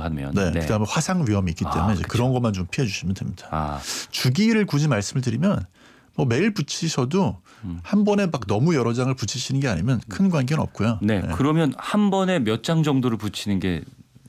하면. 네. 네. 그다음에 화상 위험이 있기 때문에 이제 그런 것만 좀 피해 주시면 됩니다. 주기를 굳이 말씀을 드리면 뭐 매일 붙이셔도 한 번에 막 너무 여러 장을 붙이시는 게 아니면 큰 관계는 없고요. 네. 그러면 한 번에 몇 장 정도를 붙이는 게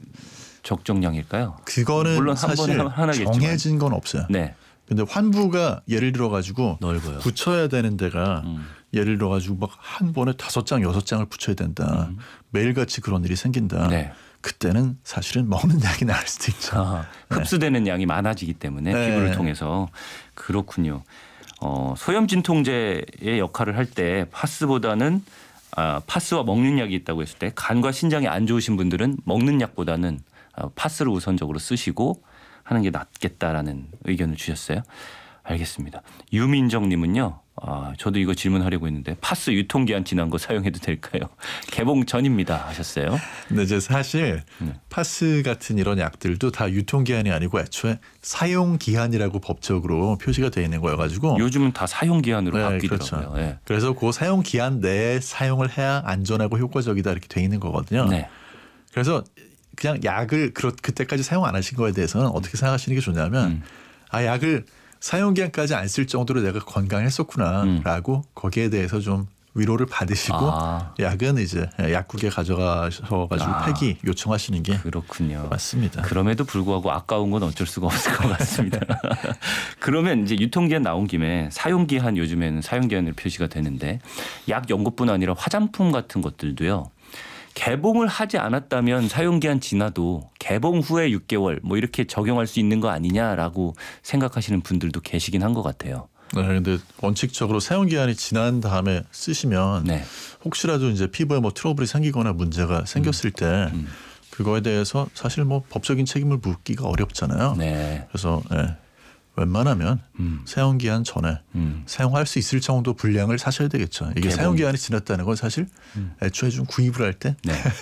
적정량일까요? 그거는 물론 한 사실 번에 하나겠지만. 정해진 건 없어요. 네. 근데 환부가 예를 들어 가지고 넓어요. 붙여야 되는 데가 예를 들어 가지고 막 한 번에 5장 6장을 붙여야 된다. 매일같이 그런 일이 생긴다. 네. 그때는 사실은 먹는 약이 나을 수도 있죠. 흡수되는 양이 많아지기 때문에 네. 피부를 통해서. 그렇군요. 소염 진통제의 역할을 할 때 파스보다는 파스와 먹는 약이 있다고 했을 때 간과 신장이 안 좋으신 분들은 먹는 약보다는 파스를 우선적으로 쓰시고 하는 게 낫겠다라는 의견을 주셨어요. 알겠습니다. 유민정 님은요. 저도 이거 질문하려고 했는데 파스 유통기한 지난 거 사용해도 될까요? 개봉 전입니다 하셨어요. 근데 이제 사실 파스 같은 이런 약들도 다 유통기한이 아니고 애초에 사용기한이라고 법적으로 표시가 되어 있는 거여가지고 요즘은 다 사용기한으로 네, 바뀌더라고요. 그렇죠. 네. 그래서 그 사용기한 내에 사용을 해야 안전하고 효과적이다 이렇게 되어 있는 거거든요. 네. 그래서 그냥 약을 그때까지 사용 안 하신 거에 대해서는 어떻게 생각하시는 게 좋냐면 약을 사용기한까지 안 쓸 정도로 내가 건강했었구나라고 거기에 대해서 좀 위로를 받으시고 약은 이제 약국에 가져가셔가지고 폐기 요청하시는 게 그렇군요. 맞습니다. 그럼에도 불구하고 아까운 건 어쩔 수가 없을 것 같습니다. 그러면 이제 유통기한 나온 김에 사용기한 요즘에는 사용기한으로 표시가 되는데 약 연고뿐 아니라 화장품 같은 것들도요. 개봉을 하지 않았다면 사용기한 지나도 개봉 후에 6개월 뭐 이렇게 적용할 수 있는 거 아니냐라고 생각하시는 분들도 계시긴 한 것 같아요. 네, 근데 원칙적으로 사용기한이 지난 다음에 쓰시면 네. 혹시라도 이제 피부에 뭐 트러블이 생기거나 문제가 생겼을 때 그거에 대해서 사실 뭐 법적인 책임을 묻기가 어렵잖아요. 네. 그래서 웬만하면 사용기한 전에 사용할 수 있을 정도 분량을 사셔야 되겠죠. 이게 사용기한이 지났다는 건 사실 애초에 좀 구입을 할 때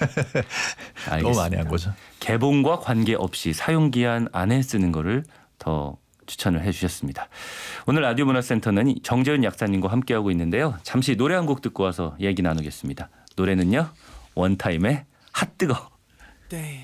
너무 많이 한 거죠. 개봉과 관계없이 사용기한 안에 쓰는 거를 더 추천을 해 주셨습니다. 오늘 라디오 문화센터는 정재훈 약사님과 함께하고 있는데요. 잠시 노래 한 곡 듣고 와서 얘기 나누겠습니다. 노래는요. 원타임의 핫뜨거.